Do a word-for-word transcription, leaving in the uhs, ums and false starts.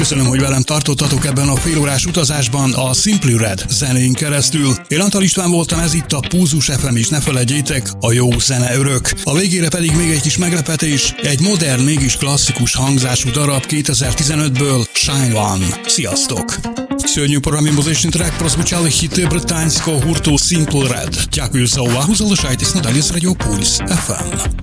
Köszönöm, hogy velem tartottatok ebben a félórás utazásban a Simply Red zenén keresztül. Én Antal István voltam, ez itt a Pulzus ef em, és ne feledjétek, a jó zene örök. A végére pedig még egy kis meglepetés, egy modern, mégis klasszikus hangzású darab kétezer-tizenötből, Shine One. Sziasztok! Сьогодні у програмі «Музичний трек» прозвучали хіти британського гурту Simply Red. Дякую за увагу, залишайтесь надалі з Радіо Пульс еф ем.